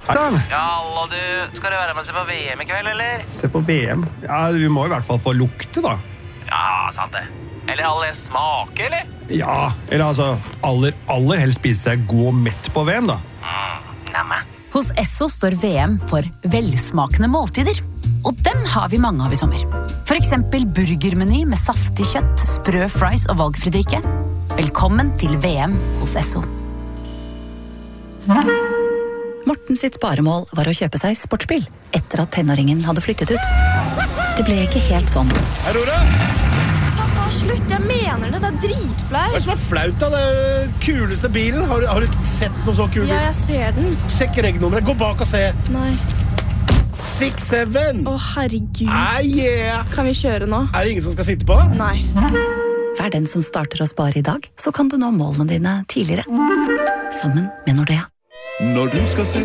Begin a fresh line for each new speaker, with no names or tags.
Ja, hallo du. Skal du være med og se på VM I kveld, eller?
Se på VM? Ja, vi må I hvert fall få lukte, da.
Ja, sant det. Eller aller smake, eller?
Ja, eller altså, aller helst spise seg god og mett på VM, da.
Nemme.
Hos Esso står VM for velsmakende måltider. Og dem har vi mange av I sommer. For eksempel burgermeny med saftig kjøtt, sprø fries og valgfri drikke. Velkommen til VM hos Esso.
Morten sitt sparemål var å kjøpe seg sportsbil etter at tenåringen hadde flyttet ut. Det ble ikke helt sånn.
Aurora!
Pappa, slutt, jeg mener det, det dritflaut.
Hva som flaut da? Det kuleste bilen. Har du ikke sett noe så kul bil?
Ja, jeg ser den.
Sjekk regnummeret, gå bak og se.
Nei.
6-7.
Å, herregud.
Yeah.
Kan vi kjøre nå?
Det ingen som skal sitte på?
Nei.
Vær den som starter å spare I dag, så kan du nå målene dine tidligere. Sammen med Nordea.
Når du skal se